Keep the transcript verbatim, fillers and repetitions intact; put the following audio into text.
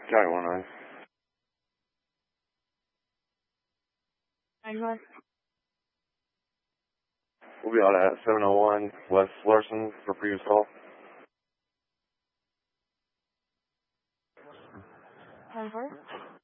County one nine. nine one. We'll be out at seven oh one West Larson for previous call. ten four.